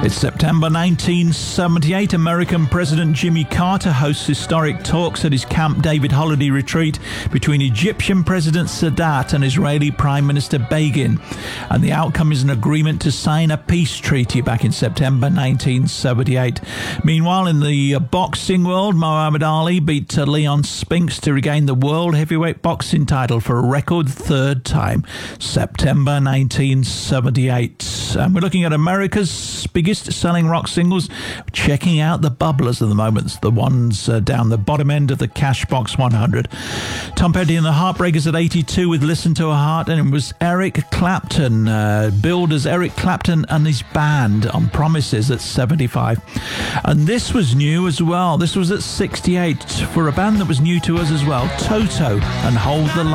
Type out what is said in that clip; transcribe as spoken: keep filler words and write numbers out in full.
It's September nineteen seventy-eight. American President Jimmy Carter hosts historic talks at his Camp David holiday retreat between Egyptian President Sadat and Israeli Prime Minister Begin. And the outcome is an agreement to sign a peace treaty back in September nineteen seventy-eight. Meanwhile, in the uh, boxing world, Muhammad Ali beat uh, Leon Spinks to regain the world heavyweight boxing title for a record third time. September nineteen seventy-eight. And we're looking at America's biggest selling rock singles, checking out the bubblers at the moment, the ones uh, down the bottom end of the Cashbox one hundred. Tom Petty and the Heartbreakers at eighty-two with Listen to a Heart, and it was Eric Clapton, uh, billed as Eric Clapton and his band on Promises at seventy-five. And this was new as well. This was at sixty-eight for a band that was new to us as well, Toto and Hold the Line.